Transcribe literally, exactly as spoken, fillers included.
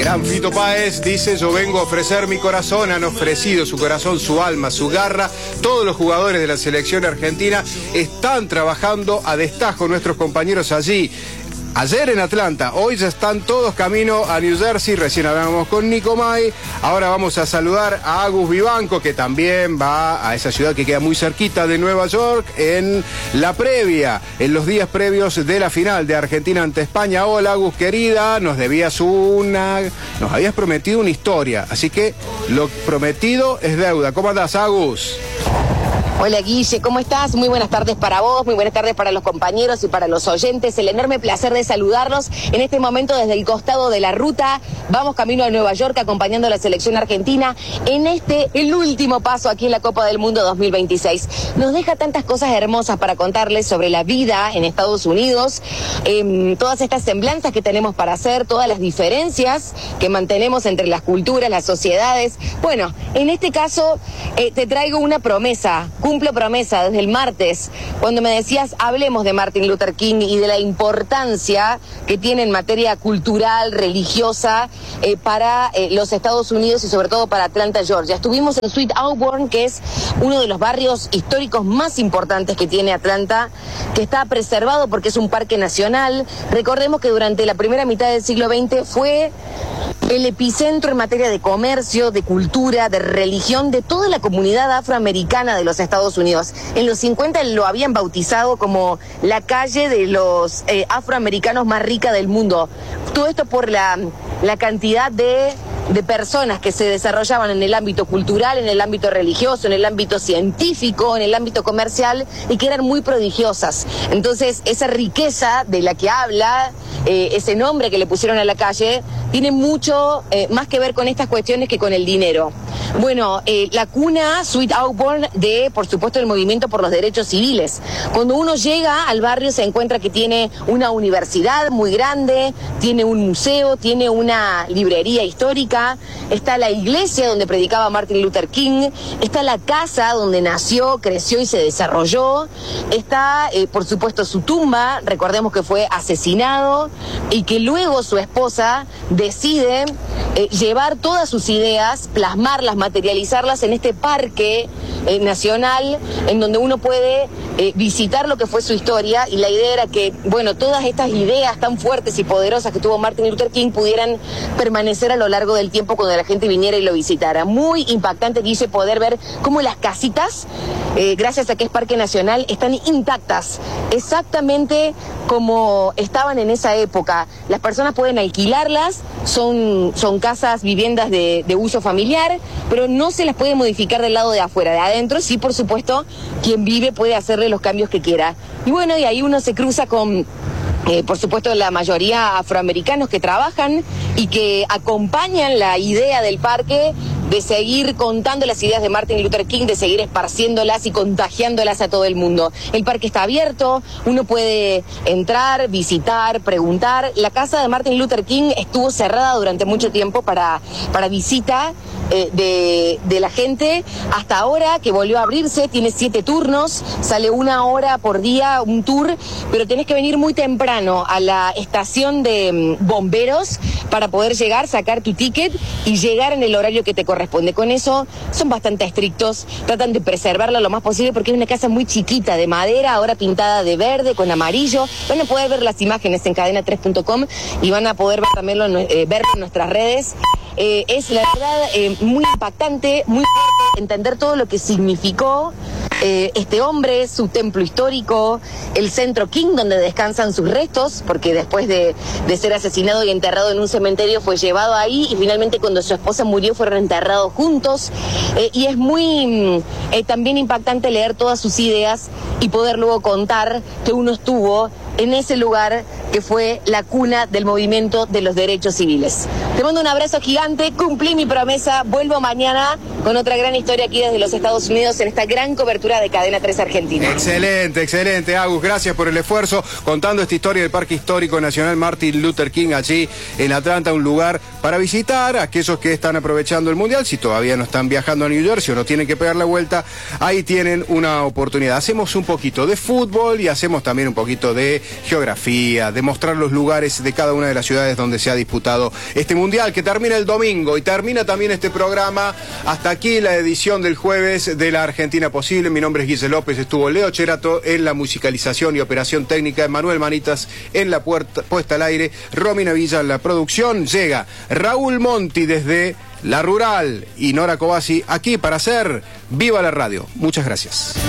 gran Fito Páez dice: yo vengo a ofrecer mi corazón. Han ofrecido su corazón, su alma, su garra. Todos los jugadores de la selección argentina están trabajando a destajo, nuestros compañeros allí. Ayer en Atlanta, hoy ya están todos camino a New Jersey. Recién hablábamos con Nico May. Ahora vamos a saludar a Agus Vivanco, que también va a esa ciudad que queda muy cerquita de Nueva York, en la previa, en los días previos de la final de Argentina ante España. Hola, Agus, querida, nos debías una... nos habías prometido una historia, así que lo prometido es deuda. ¿Cómo andás, Agus? Hola, Guille, ¿cómo estás? Muy buenas tardes para vos, muy buenas tardes para los compañeros y para los oyentes. El enorme placer de saludarlos en este momento desde el costado de la ruta. Vamos camino a Nueva York acompañando a la selección argentina en este, el último paso aquí en la Copa del Mundo dos mil veintiséis. Nos deja tantas cosas hermosas para contarles sobre la vida en Estados Unidos, eh, todas estas semblanzas que tenemos para hacer, todas las diferencias que mantenemos entre las culturas, las sociedades. Bueno, en este caso eh, te traigo una promesa. Cumplo promesa desde el martes, cuando me decías, hablemos de Martin Luther King y de la importancia que tiene en materia cultural, religiosa, eh, para eh, los Estados Unidos y sobre todo para Atlanta, Georgia. Estuvimos en Sweet Auburn, que es uno de los barrios históricos más importantes que tiene Atlanta, que está preservado porque es un parque nacional. Recordemos que durante la primera mitad del siglo veinte fue el epicentro en materia de comercio, de cultura, de religión, de toda la comunidad afroamericana de los Estados Unidos. En los cincuenta lo habían bautizado como la calle de los eh, afroamericanos más rica del mundo. Todo esto por la, la cantidad de... de personas que se desarrollaban en el ámbito cultural, en el ámbito religioso, en el ámbito científico, en el ámbito comercial, y que eran muy prodigiosas. Entonces, esa riqueza de la que habla, eh, ese nombre que le pusieron a la calle, tiene mucho eh, más que ver con estas cuestiones que con el dinero. Bueno, eh, la cuna Sweet Auburn de, por supuesto, el movimiento por los derechos civiles. Cuando uno llega al barrio se encuentra que tiene una universidad muy grande, tiene un museo, tiene una librería histórica, está la iglesia donde predicaba Martin Luther King, está la casa donde nació, creció y se desarrolló, está, eh, por supuesto, su tumba. Recordemos que fue asesinado y que luego su esposa decide eh, llevar todas sus ideas, plasmarlas, materializarlas en este parque eh, nacional, en donde uno puede eh, visitar lo que fue su historia, y la idea era que, bueno, todas estas ideas tan fuertes y poderosas que tuvo Martin Luther King pudieran permanecer a lo largo del tiempo cuando la gente viniera y lo visitara. Muy impactante, quise poder ver cómo las casitas, eh, gracias a que es parque nacional, están intactas, exactamente como estaban en esa época. Las personas pueden alquilarlas, son, son casas, viviendas de, de uso familiar, pero no se las puede modificar del lado de afuera. De adentro, sí, por supuesto, quien vive puede hacerle los cambios que quiera. Y bueno, y ahí uno se cruza con... Eh, por supuesto, la mayoría afroamericanos que trabajan y que acompañan la idea del parque de seguir contando las ideas de Martin Luther King, de seguir esparciéndolas y contagiándolas a todo el mundo. El parque está abierto, uno puede entrar, visitar, preguntar. La casa de Martin Luther King estuvo cerrada durante mucho tiempo para, para visita eh, de, de la gente, hasta ahora que volvió a abrirse. Tiene siete turnos, sale una hora por día un tour, pero tenés que venir muy temprano a la estación de bomberos para poder llegar, sacar tu ticket y llegar en el horario que te corresponde. Con eso son bastante estrictos, tratan de preservarla lo más posible porque es una casa muy chiquita, de madera, ahora pintada de verde con amarillo. Van a poder ver las imágenes en cadena tres punto com y van a poder ver también lo, eh, verlo en nuestras redes. Eh, es la verdad eh, muy impactante, muy fuerte entender todo lo que significó eh, este hombre, su templo histórico, el centro King donde descansan sus restos, porque después de, de ser asesinado y enterrado en un cementerio fue llevado ahí, y finalmente cuando su esposa murió fueron enterrados juntos. Eh, y es muy eh, también impactante leer todas sus ideas y poder luego contar que uno estuvo en ese lugar que fue la cuna del movimiento de los derechos civiles. Te mando un abrazo gigante, cumplí mi promesa, vuelvo mañana con otra gran historia aquí desde los Estados Unidos en esta gran cobertura de Cadena tres Argentina. Excelente, excelente, Agus, gracias por el esfuerzo contando esta historia del Parque Histórico Nacional Martin Luther King allí en Atlanta, un lugar para visitar a aquellos que están aprovechando el Mundial. Si todavía no están viajando a New Jersey o no tienen que pegar la vuelta, ahí tienen una oportunidad. Hacemos un poquito de fútbol y hacemos también un poquito de geografía, de mostrar los lugares de cada una de las ciudades donde se ha disputado este Mundial, que termina el domingo y termina también este programa. Hasta aquí la edición del jueves de La Argentina Posible. Mi nombre es Guille López, estuvo Leo Cherato en la musicalización y operación técnica, Manuel Manitas en la puerta, puesta al aire, Romina Villa en la producción. Llega Raúl Monti desde La Rural y Nora Cobasi aquí para hacer Viva la Radio. Muchas gracias.